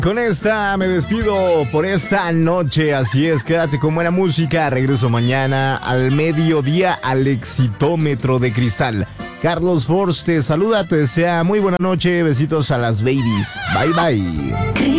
Con esta me despido por esta noche, así es, quédate con buena música, regreso mañana al mediodía al Exitómetro de Cristal. Carlos Force te saluda, te desea muy buena noche, besitos a las babies, bye bye.